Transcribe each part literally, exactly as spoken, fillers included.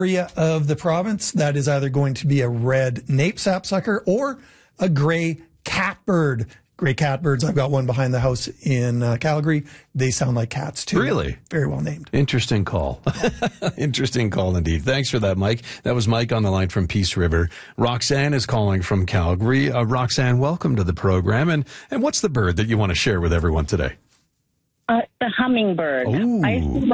area of the province, that is either going to be a red nape sapsucker or a gray catbird. Gray catbirds. I've got one behind the house in uh, Calgary. They sound like cats too. Really? Very well named. Interesting call. Interesting call indeed. Thanks for that, Mike. That was Mike on the line from Peace River. Roxanne is calling from Calgary. Uh, Roxanne, welcome to the program. And, and what's the bird that you want to share with everyone today? Uh, the hummingbird. Ooh. I,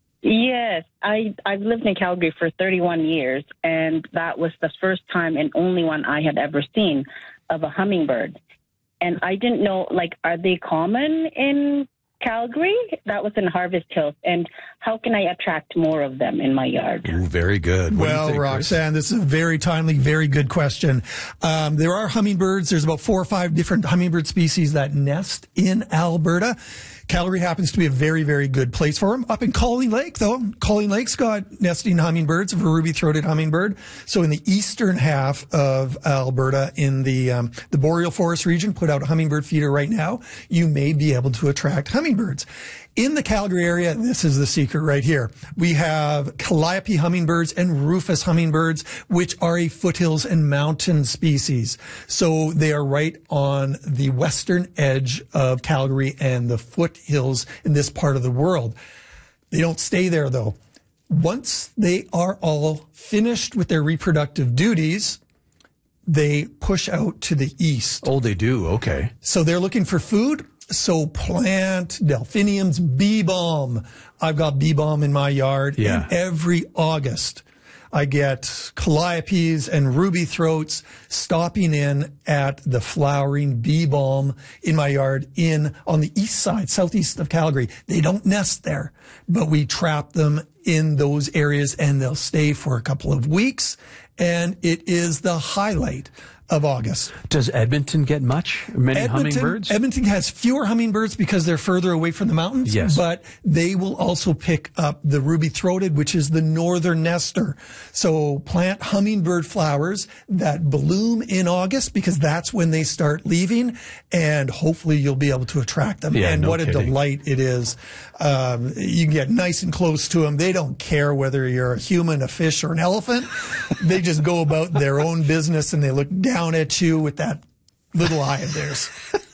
yes, I, I've lived in Calgary for thirty-one years, and that was the first time and only one I had ever seen of a hummingbird. And I didn't know, like, are they common in Calgary? That was in Harvest Hills. And how can I attract more of them in my yard? Ooh, very good. What well, think, Roxanne, this is a very timely, very good question. Um, there are hummingbirds. There's about four or five different hummingbird species that nest in Alberta. Calgary happens to be a very, very good place for them. Up in Colleen Lake, though, Colleen Lake's got nesting hummingbirds, a ruby-throated hummingbird. So in the eastern half of Alberta, in the um, the boreal forest region, put out a hummingbird feeder right now. You may be able to attract hummingbirds. In the Calgary area, this is the secret right here. We have calliope hummingbirds and rufous hummingbirds, which are a foothills and mountain species. So they are right on the western edge of Calgary and the foothills in this part of the world. They don't stay there, though. Once they are all finished with their reproductive duties, they push out to the east. Oh, they do. Okay. So they're looking for food. So plant delphiniums, bee balm. I've got bee balm in my yard. Yeah. And every August, I get calliopes and ruby throats stopping in at the flowering bee balm in my yard in on the east side, southeast of Calgary. They don't nest there, but we trap them in those areas and they'll stay for a couple of weeks. And it is the highlight of August. Does Edmonton get much? Many Edmonton, hummingbirds? Edmonton has fewer hummingbirds because they're further away from the mountains. Yes. But they will also pick up the ruby-throated, which is the northern nester. So plant hummingbird flowers that bloom in August because that's when they start leaving. And hopefully you'll be able to attract them. Yeah, and no what a kidding. delight it is. Um, you can get nice and close to them. They don't care whether you're a human, a fish, or an elephant. They just go about their own business and they look down at you with that little eye of theirs.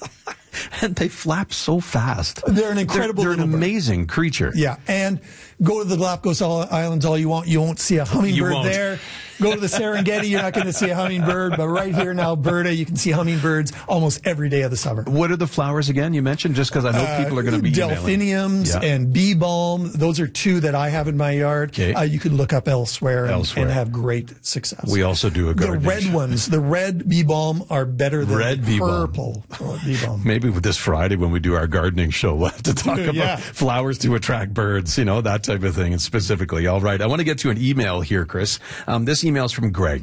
And they flap so fast. They're an incredible They're, they're an little bird. amazing creature. Yeah, and go to the Galapagos Islands all you want. You won't see a hummingbird won't. there. Go to the Serengeti, you're not going to see a hummingbird. But right here in Alberta, you can see hummingbirds almost every day of the summer. What are the flowers again you mentioned? Just because I know people are going to be emailing. Delphiniums Yeah. and bee balm. Those are two that I have in my yard. Okay. Uh, you could look up elsewhere, and, Elsewhere. and have great success. We also do a The gardening red show. ones, the red bee balm are better than Red the bee balm. purple bee balm. Maybe with this Friday when we do our gardening show, we'll have to talk about Yeah. flowers to attract birds, you know, that type of thing. And specifically, all right. I want to get to an email here, Chris. Um, this email is from Greg.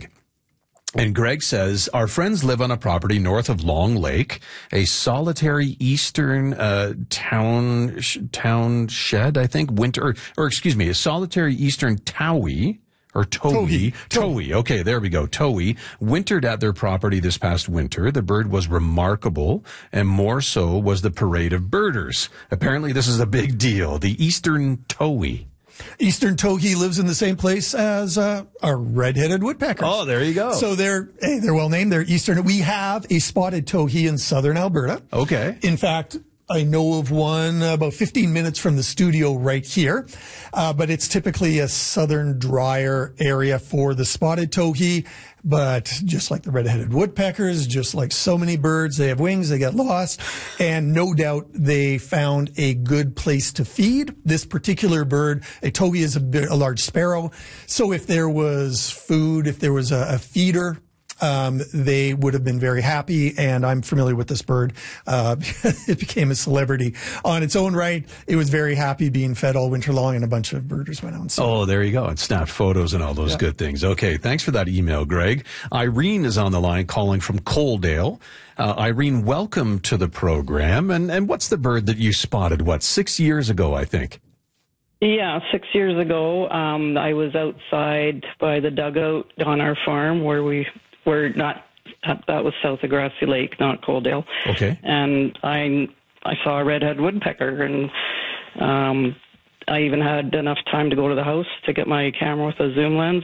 And Greg says, our friends live on a property north of Long Lake, a solitary eastern uh, town sh- town shed, I think, winter, or, or excuse me, a solitary eastern towhee, or towhee. Towhee. Towhee. Okay, there we go. Towhee wintered at their property this past winter. The bird was remarkable, and more so was the parade of birders. Apparently, this is a big deal. The eastern towhee. Eastern towhee lives in the same place as uh, our red-headed woodpeckers. Oh, there you go. So they're hey, they're well named. They're eastern. We have a spotted towhee in southern Alberta. Okay. In fact, I know of one about fifteen minutes from the studio right here, uh, but it's typically a southern, drier area for the spotted towhee. But just like the red-headed woodpeckers, just like so many birds, they have wings, they get lost, and no doubt they found a good place to feed. This particular bird, a towhee is a, bit, a large sparrow, so if there was food, if there was a, a feeder, Um, they would have been very happy, and I'm familiar with this bird. Uh, it became a celebrity on its own right. It was very happy being fed all winter long, and a bunch of birders went out and saw it. Oh, there you go. And snapped photos and all those Yeah. good things. Okay, thanks for that email, Greg. Irene is on the line calling from Coaldale. Uh, Irene, welcome to the program. And, and what's the bird that you spotted, what, six years ago, I think? Yeah, six years ago, um, I was outside by the dugout on our farm where we were not, that was south of Grassy Lake, not Coaldale. Okay. And I I saw a red-headed woodpecker, and um, I even had enough time to go to the house to get my camera with a zoom lens